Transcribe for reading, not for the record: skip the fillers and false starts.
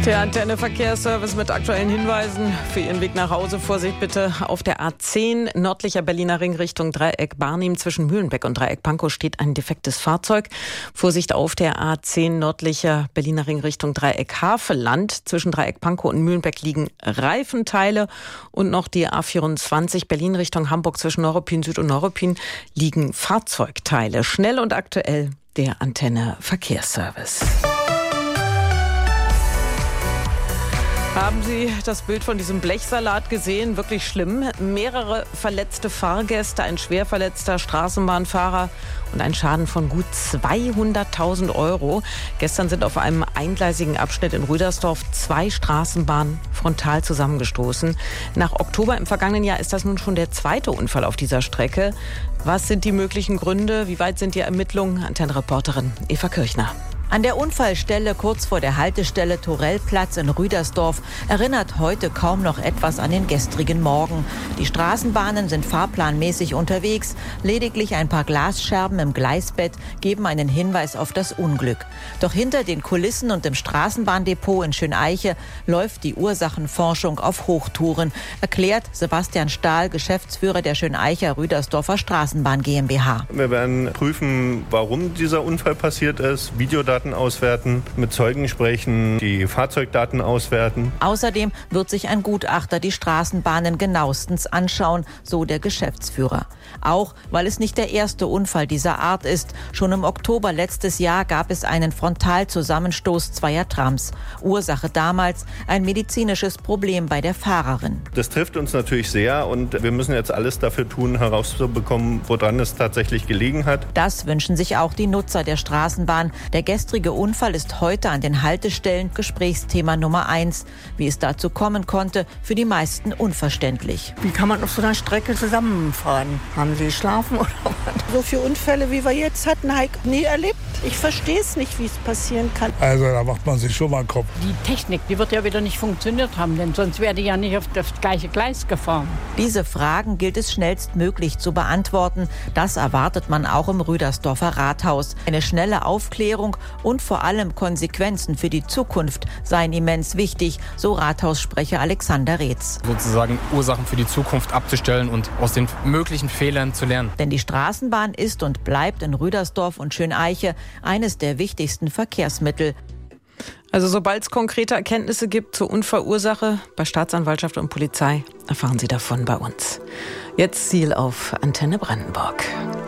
Der Antenne Verkehrsservice mit aktuellen Hinweisen für Ihren Weg nach Hause. Vorsicht bitte auf der A10 nördlicher Berliner Ring Richtung Dreieck Barnim. Zwischen Mühlenbeck und Dreieck Pankow steht ein defektes Fahrzeug. Vorsicht auf der A10 nördlicher Berliner Ring Richtung Dreieck Havelland. Zwischen Dreieck Pankow und Mühlenbeck liegen Reifenteile. Und noch die A24 Berlin Richtung Hamburg zwischen Neuruppin Süd und Neuruppin liegen Fahrzeugteile. Schnell und aktuell der Antenne Verkehrsservice. Haben Sie das Bild von diesem Blechsalat gesehen? Wirklich schlimm. Mehrere verletzte Fahrgäste, ein schwer verletzter Straßenbahnfahrer und ein Schaden von gut 200.000 €. Gestern sind auf einem eingleisigen Abschnitt in Rüdersdorf 2 Straßenbahnen frontal zusammengestoßen. Nach Oktober im vergangenen Jahr ist das nun schon der zweite Unfall auf dieser Strecke. Was sind die möglichen Gründe? Wie weit sind die Ermittlungen? Antenne-Reporterin Eva Kirchner. An der Unfallstelle kurz vor der Haltestelle Torellplatz in Rüdersdorf erinnert heute kaum noch etwas an den gestrigen Morgen. Die Straßenbahnen sind fahrplanmäßig unterwegs. Lediglich ein paar Glasscherben im Gleisbett geben einen Hinweis auf das Unglück. Doch hinter den Kulissen und im Straßenbahndepot in Schöneiche läuft die Ursachenforschung auf Hochtouren, erklärt Sebastian Stahl, Geschäftsführer der Schöneicher Rüdersdorfer Straßenbahn GmbH. Wir werden prüfen, warum dieser Unfall passiert ist, Videodaten auswerten, mit Zeugen sprechen, die Fahrzeugdaten auswerten. Außerdem wird sich ein Gutachter die Straßenbahnen genauestens anschauen, so der Geschäftsführer. Auch weil es nicht der erste Unfall dieser Art ist. Schon im Oktober letztes Jahr gab es einen Frontalzusammenstoß zweier Trams. Ursache damals ein medizinisches Problem bei der Fahrerin. Das trifft uns natürlich sehr und wir müssen jetzt alles dafür tun, herauszubekommen, woran es tatsächlich gelegen hat. Das wünschen sich auch die Nutzer der Straßenbahn. Der gestrige Unfall ist heute an den Haltestellen Gesprächsthema Nummer 1. Wie es dazu kommen konnte, für die meisten unverständlich. Wie kann man auf so einer Strecke zusammenfahren? Haben Sie geschlafen oder was? So viele Unfälle, wie wir jetzt hatten, habe ich nie erlebt. Ich verstehe es nicht, wie es passieren kann. Also da macht man sich schon mal einen Kopf. Die Technik, die wird ja wieder nicht funktioniert haben, denn sonst wäre die ja nicht auf das gleiche Gleis gefahren. Diese Fragen gilt es schnellstmöglich zu beantworten. Das erwartet man auch im Rüdersdorfer Rathaus. Eine schnelle Aufklärung und vor allem Konsequenzen für die Zukunft seien immens wichtig, so Rathaussprecher Alexander Reetz. Sozusagen Ursachen für die Zukunft abzustellen und aus den möglichen Fehlern zu lernen. Denn die Straßenbahn ist und bleibt in Rüdersdorf und Schöneiche eines der wichtigsten Verkehrsmittel. Also sobald es konkrete Erkenntnisse gibt zur Unfallursache bei Staatsanwaltschaft und Polizei, erfahren Sie davon bei uns. Jetzt Ziel auf Antenne Brandenburg.